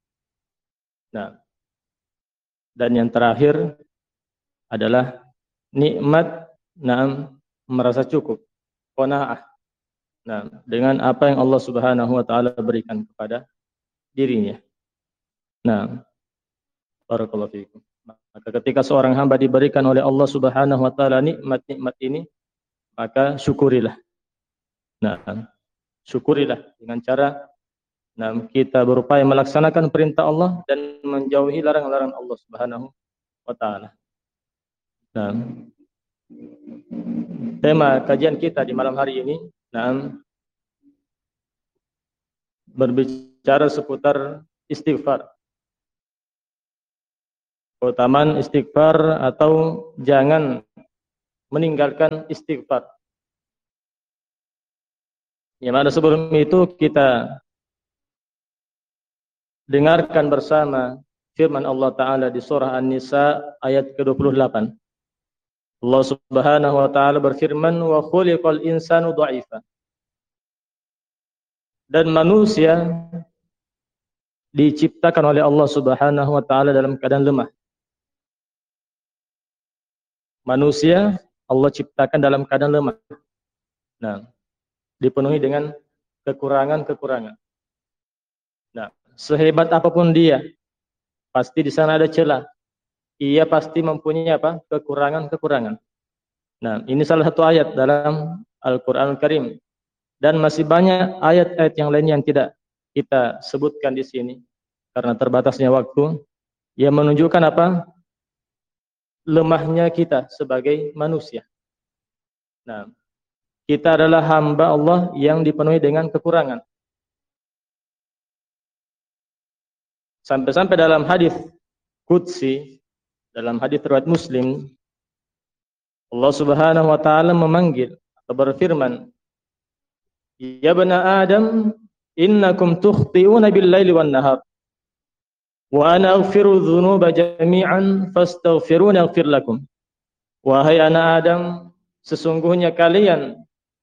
S2: Dan yang terakhir adalah nikmat merasa cukup, qanaah. Dengan apa yang Allah Subhanahu wa taala berikan kepada dirinya. Barakallahu fikum. Maka ketika seorang hamba diberikan oleh Allah Subhanahu wa taala nikmat-nikmat ini, maka syukurilah. Syukurilah dengan cara kita berupaya melaksanakan perintah Allah dan menjauhi larangan-larangan Allah Subhanahu wa taala. Tema kajian kita di malam hari ini berbicara seputar istighfar. keutamaan istighfar atau jangan meninggalkan istighfar. Yang mana sebelum itu kita dengarkan bersama firman Allah Ta'ala di surah An-Nisa ayat ke-28. Allah Subhanahu wa Ta'ala berfirman, wa khuliqal insanu dha'ifa. Dan manusia diciptakan oleh Allah Subhanahu wa Ta'ala dalam keadaan lemah. Manusia Allah ciptakan dalam keadaan lemah. Nah, dipenuhi dengan kekurangan-kekurangan. Nah, sehebat apapun dia, pasti di sana ada celah. Ia pasti mempunyai apa? Kekurangan-kekurangan. Nah, ini salah satu ayat dalam Al-Qur'an Al-Karim. Dan masih banyak ayat-ayat yang lain yang tidak kita sebutkan di sini karena terbatasnya waktu, yang menunjukkan apa? Lemahnya kita sebagai manusia. Nah, kita adalah hamba Allah yang dipenuhi dengan kekurangan. Sampai-sampai dalam hadis qudsi, dalam hadis riwayat Muslim, Allah Subhanahu wa Ta'ala memanggil atau berfirman, ya bani Adam, innakum tukhti'una bil-laili wan-nahar wa ana aghfiru dzunuba jami'an fastaghfiruni aghfir lakum. Wahai anak Adam, sesungguhnya kalian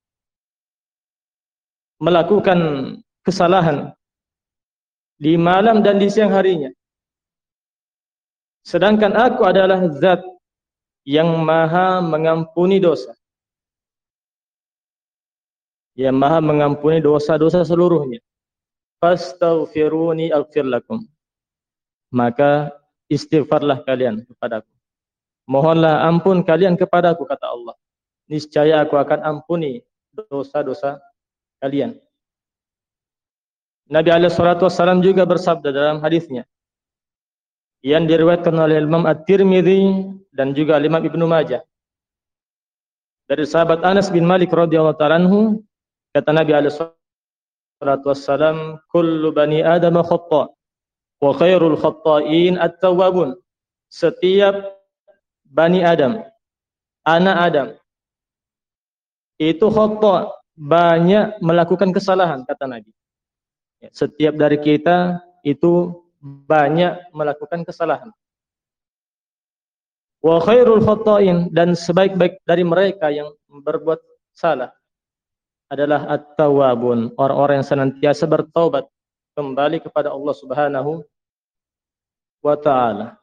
S2: melakukan kesalahan di malam dan di siang harinya. Sedangkan aku adalah zat yang maha mengampuni dosa. Yang maha mengampuni dosa-dosa seluruhnya. Fastaghfiruni aghfir lakum. Maka istighfarlah kalian kepadaku. Mohonlah ampun kalian kepadaku, kata Allah. Niscaya aku akan ampuni dosa-dosa kalian. Nabi SAW juga bersabda dalam hadisnya yang diriwayatkan oleh Imam At-Tirmidzi dan juga Imam Ibnu Majah dari sahabat Anas bin Malik radhiyallahu ta'ala anhu, kata Nabi SAW, kullu bani Adam khata' wa khairul khata'in at-tawwabun. Setiap bani Adam, anak Adam, itu khata', banyak melakukan kesalahan, kata Nabi. Setiap dari kita itu banyak melakukan kesalahan. Wa khairul khata'in, dan sebaik-baik dari mereka yang berbuat salah adalah at-tawwabun, orang-orang yang senantiasa bertaubat kembali kepada Allah Subhanahu wa Ta'ala.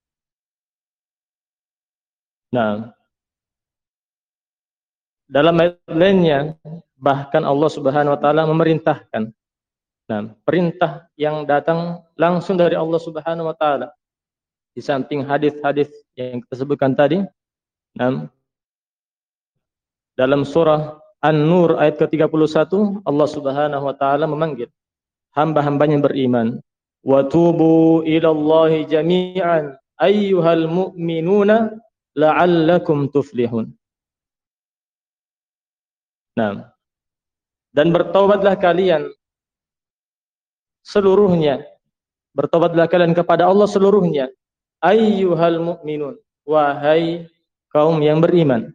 S2: Nah, dalam ayat lainnya bahkan Allah Subhanahu wa Ta'ala memerintahkan. Nah, perintah yang datang langsung dari Allah Subhanahu wa Ta'ala. Di samping hadis-hadis yang kita sebutkan tadi, nah, dalam surah An-Nur ayat ke-31, Allah Subhanahu wa Ta'ala memanggil hamba-hambanya yang beriman. Wa tubu ilallahi jami'an ayyuhal mu'minuna la'allakum tuflihun. Nah, dan bertaubatlah kalian seluruhnya. Bertobatlah kalian kepada Allah seluruhnya. Ayyuhal mu'minun, wahai kaum yang beriman.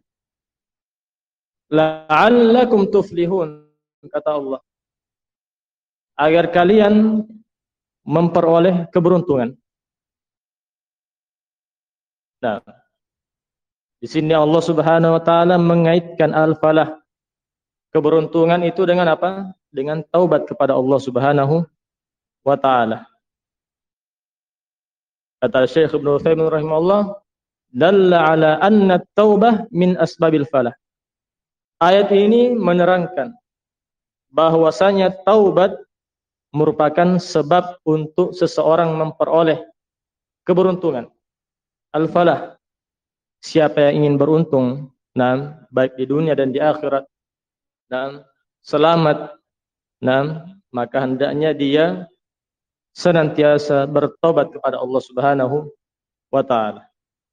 S2: La'allakum tuflihun, kata Allah, agar kalian memperoleh keberuntungan. Nah, di sini Allah Subhanahu wa Ta'ala mengaitkan al-falah, keberuntungan itu dengan apa? Dengan taubat kepada Allah Subhanahu wa Ta'ala. Kata Syekh Ibnu Utsaimin rahimahullah, dalla ala anna at-taubah min asbabil falah. Ayat ini menerangkan bahwasanya taubat merupakan sebab untuk seseorang memperoleh keberuntungan. Al-falah, siapa yang ingin beruntung, nah, baik di dunia dan di akhirat, nah, selamat, nah, maka hendaknya dia senantiasa bertobat kepada Allah Subhanahu wa Ta'ala.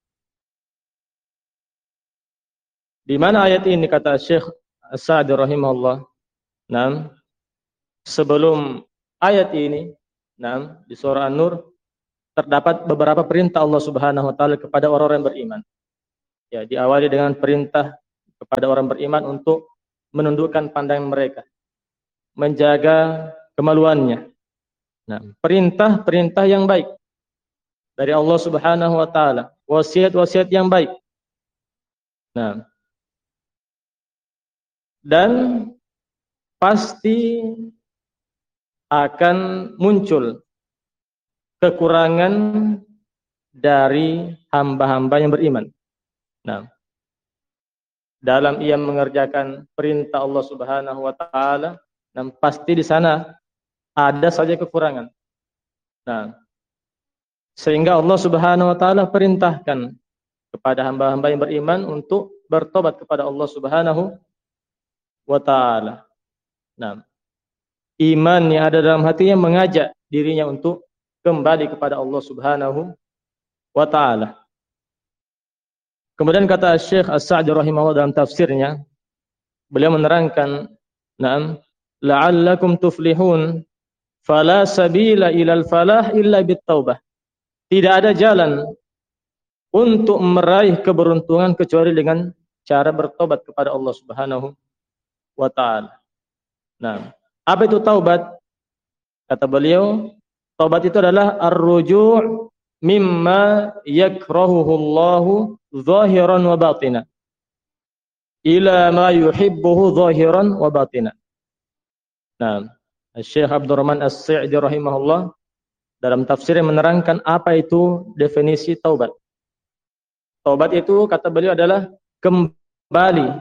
S2: Di mana ayat ini kata Syekh As-Sa'di rahimahullah, nah, sebelum ayat ini, nah, di surah An-Nur terdapat beberapa perintah Allah Subhanahu wa taala kepada orang-orang yang beriman. Ya, diawali dengan perintah kepada orang beriman untuk menundukkan pandangan mereka, menjaga kemaluannya. Nah, perintah-perintah yang baik dari Allah Subhanahu wa taala, wasiat-wasiat yang baik. Nah, dan pasti akan muncul kekurangan dari hamba-hamba yang beriman. Nah, dalam ia mengerjakan perintah Allah Subhanahu wa taala, dan pasti di sana ada saja kekurangan. Nah, sehingga Allah Subhanahu wa taala perintahkan kepada hamba-hamba yang beriman untuk bertobat kepada Allah Subhanahu wa taala. Nah, iman yang ada dalam hatinya mengajak dirinya untuk kembali kepada Allah Subhanahu wa taala. Kemudian kata Syekh As-Sa'di rahimahullah dalam tafsirnya, beliau menerangkan, "Na'am, la'allakum tuflihun, fala sabila ilal falah illa bit-taubah." Tidak ada jalan untuk meraih keberuntungan kecuali dengan cara bertobat kepada Allah Subhanahu wa taala. Nah, apa itu taubat? Kata beliau, taubat itu adalah ar-ruju' mimma yakrahuhu Allahu zahiran wa batina ila ma yuhibbuhu zahiran wa batina. Nah, Syekh Abdurrahman As-Sa'di rahimahullah dalam tafsirnya menerangkan apa itu definisi taubat. Taubat itu kata beliau adalah kembali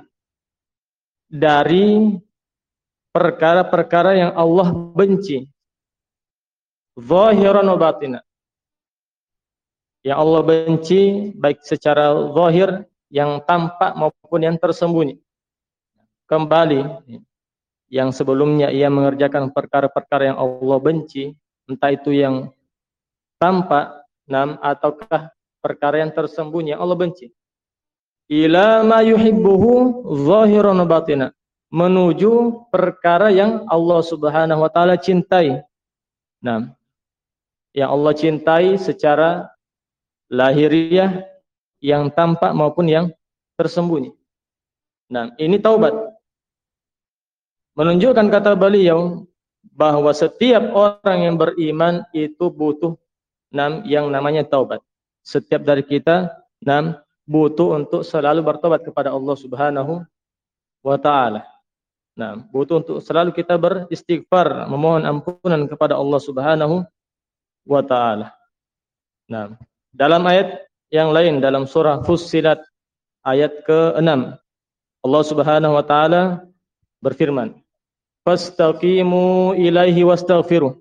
S2: dari perkara-perkara yang Allah benci, zahiran wa batina. Yang Allah benci baik secara zahir, yang tampak maupun yang tersembunyi. Kembali yang sebelumnya ia mengerjakan perkara-perkara yang Allah benci, entah itu yang tampak ataukah perkara yang tersembunyi yang Allah benci. Ila ma yuhibbuhu zahiran wa batina, menuju perkara yang Allah Subhanahu wa taala cintai. Nah, yang Allah cintai secara lahiriah, yang tampak maupun yang tersembunyi. Nah, ini taubat. Menunjukkan kata beliau bahwa setiap orang yang beriman itu butuh yang namanya taubat. Setiap dari kita butuh untuk selalu bertobat kepada Allah Subhanahu wa taala. Nah, butuh untuk selalu kita beristighfar, memohon ampunan kepada Allah Subhanahu wa taala. Nah, dalam ayat yang lain dalam surah Fussilat ayat ke-6, Allah Subhanahu wa taala berfirman, "Fastaqimu ilaihi wastaghfiruh."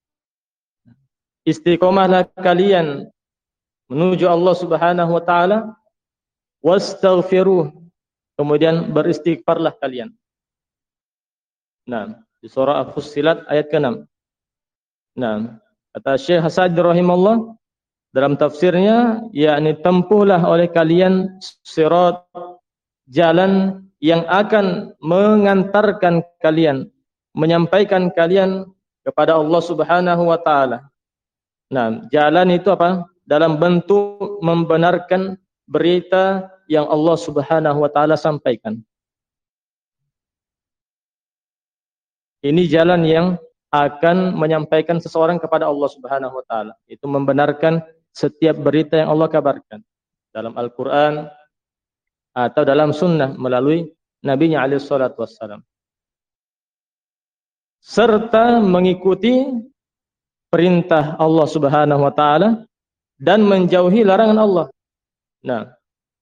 S2: Istiqomahlah kalian menuju Allah Subhanahu wa taala, wastaghfiruh, kemudian beristighfarlah kalian. Nah, di surah Fussilat ayat ke-6. Nah, kata Syekh As-Sa'di rahimahullah dalam tafsirnya, yakni tempuhlah oleh kalian sirat, jalan yang akan mengantarkan kalian, menyampaikan kalian kepada Allah Subhanahu wa taala. Nah, jalan itu apa? Dalam bentuk membenarkan berita yang Allah Subhanahu wa taala sampaikan. Ini jalan yang akan menyampaikan seseorang kepada Allah Subhanahu wa taala. Itu membenarkan setiap berita yang Allah kabarkan dalam Al-Quran atau dalam sunnah melalui Nabi-Nya alaihi salatu wassalam, serta mengikuti perintah Allah Subhanahu wa taala dan menjauhi larangan Allah. Nah,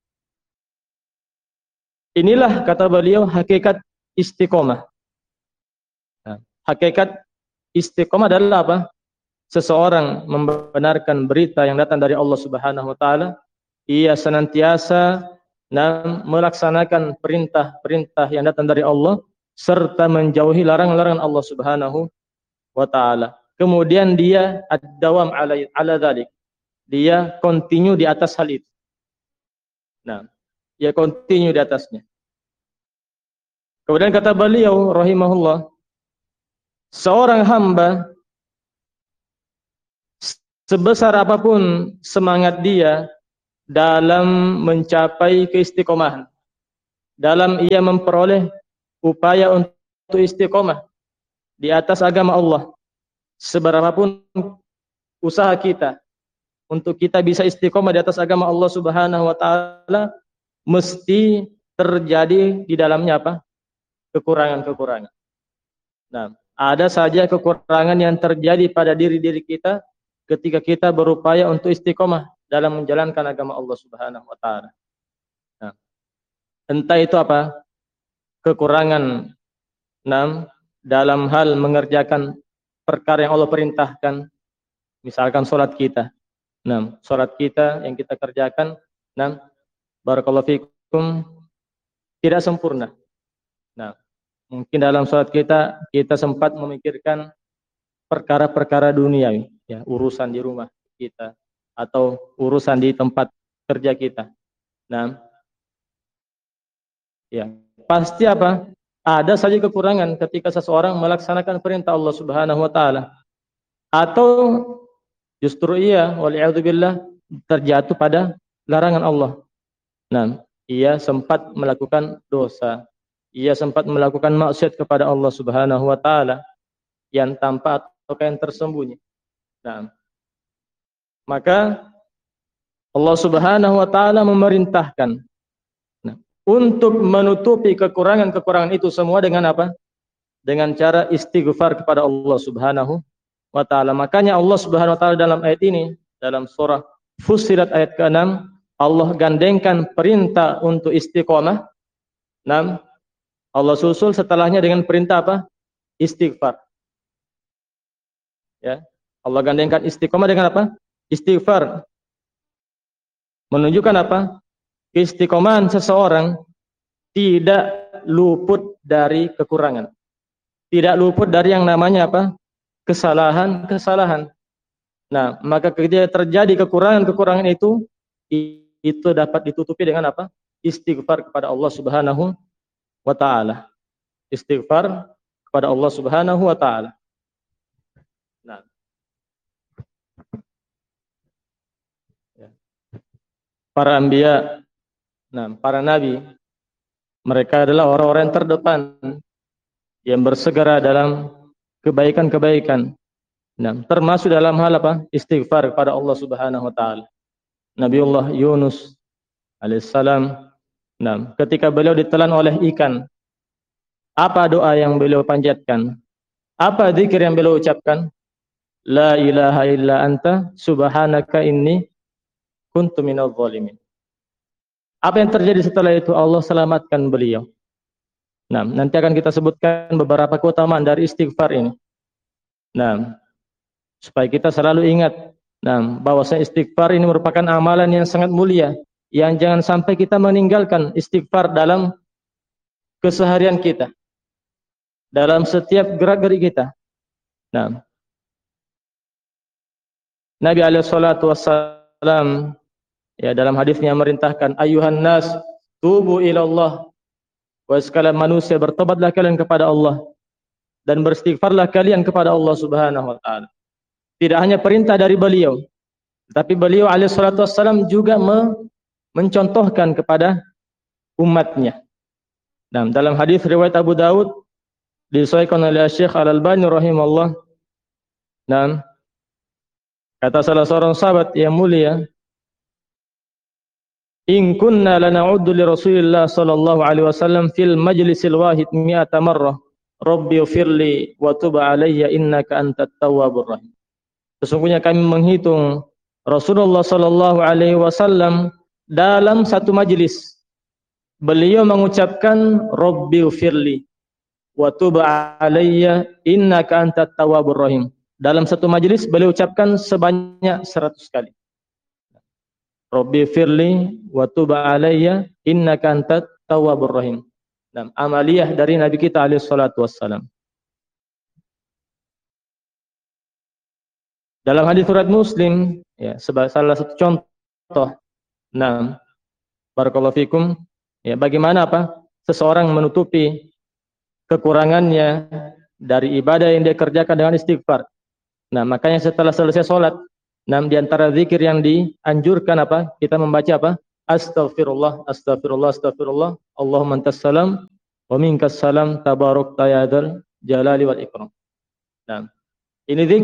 S2: inilah kata beliau hakikat istiqomah. Nah, hakikat istiqomah adalah apa? Seseorang membenarkan berita yang datang dari Allah Subhanahu wa taala, ia senantiasa melaksanakan perintah-perintah yang datang dari Allah serta menjauhi larangan-larangan Allah Subhanahu wa taala. Kemudian dia ad-dawam ala dzalik. Dia continue di atas hal itu. Nah, dia continue di atasnya. Kemudian kata beliau rahimahullah, seorang hamba sebesar apapun semangat dia dalam mencapai keistiqomahan, dalam ia memperoleh upaya untuk istiqomah di atas agama Allah, seberapapun usaha kita untuk kita bisa istiqomah di atas agama Allah Subhanahu wa taala, mesti terjadi di dalamnya apa? Kekurangan-kekurangan. Nah, ada saja kekurangan yang terjadi pada diri-diri kita ketika kita berupaya untuk istiqomah dalam menjalankan agama Allah Subhanahu wa taala. Nah, entah itu apa? Kekurangan dalam hal mengerjakan perkara yang Allah perintahkan, misalkan salat kita. Salat kita yang kita kerjakan, barakallahu fikum, tidak sempurna. Mungkin dalam salat kita sempat memikirkan perkara-perkara duniawi, ya, urusan di rumah kita atau urusan di tempat kerja kita. Ya, pasti apa? Ada saja kekurangan ketika seseorang melaksanakan perintah Allah Subhanahu wa taala. Atau justru ia wal'iyadzubillah terjatuh pada larangan Allah. Ia sempat melakukan dosa. Ia sempat melakukan maksiat kepada Allah Subhanahu wa taala yang tampak atau yang tersembunyi. Maka Allah Subhanahu wa taala memerintahkan untuk menutupi kekurangan-kekurangan itu semua dengan apa? Dengan cara istighfar kepada Allah Subhanahu wa taala. Makanya Allah Subhanahu wa taala dalam ayat ini, dalam surah Fussilat ayat ke-6, Allah gandengkan perintah untuk istiqomah. Allah susul setelahnya dengan perintah apa? Istighfar. Ya, Allah gandengkan istiqomah dengan apa? Istighfar. Menunjukkan apa? Keistiqomahan seseorang tidak luput dari kekurangan. Tidak luput dari yang namanya apa? Kesalahan-kesalahan. Maka ketika terjadi kekurangan-kekurangan itu dapat ditutupi dengan apa? Istighfar kepada Allah Subhanahu wa taala. Istighfar kepada Allah Subhanahu wa taala. Para anbiya, para nabi, mereka adalah orang-orang yang terdepan yang bersegera dalam kebaikan-kebaikan. Termasuk dalam hal apa? Istighfar kepada Allah Subhanahu wa taala. Nabiullah Yunus alaihissalam, ketika beliau ditelan oleh ikan, apa doa yang beliau panjatkan? Apa zikir yang beliau ucapkan? La ilaha illa anta subhanaka inni kuntu minadh dhalimin. Apa yang terjadi setelah itu? Allah selamatkan beliau. Nanti akan kita sebutkan beberapa keutamaan dari istighfar ini. Supaya kita selalu ingat, bahwasanya istighfar ini merupakan amalan yang sangat mulia, yang jangan sampai kita meninggalkan istighfar dalam keseharian kita, dalam setiap gerak-gerik kita. Nabi alaihi salatu wassalam, ya, dalam hadisnya merintahkan, ayuhan nas tubu ilallah, wahai sekalian manusia, bertobatlah kalian kepada Allah dan beristighfarlah kalian kepada Allah Subhanahu wa taala. Tidak hanya perintah dari beliau, tapi beliau alaihi salatu wassalam juga mencontohkan kepada umatnya. Dalam hadis riwayat Abu Daud disahihkan oleh Syekh Al-Albani rahimahullah, kata salah seorang sahabat yang mulia, in kunna lana'uddu li Rasulillah sallallahu alaihi wasallam fil majlisil wahid mi'ata marrah rabbi ighfirli wa tub alayya innaka antat tawwabur rahim. Sesungguhnya kami menghitung Rasulullah sallallahu alaihi wasallam dalam satu majlis beliau mengucapkan rabbi ighfirli wa tub alayya innaka antat tawwabur rahim. Dalam satu majlis beliau ucapkan sebanyak 100 kali. Rabbi firli wa tub alayya innaka antat tawwabur rahim. Amaliyah dari Nabi kita alaihi salatu wassalam. Dalam hadis riwayat Muslim, ya, sebagai salah satu contoh, barakallahu fikum, ya, bagaimana apa? Seseorang menutupi kekurangannya dari ibadah yang dia kerjakan dengan istighfar. Makanya setelah selesai sholat, Nah, di antara zikir yang dianjurkan apa? Kita membaca apa? Astaghfirullah, astaghfirullah, astaghfirullah. Allahumma antas salam wa minkas salam tabarakta ya dzal jalali wal ikram. Nah, ini zikir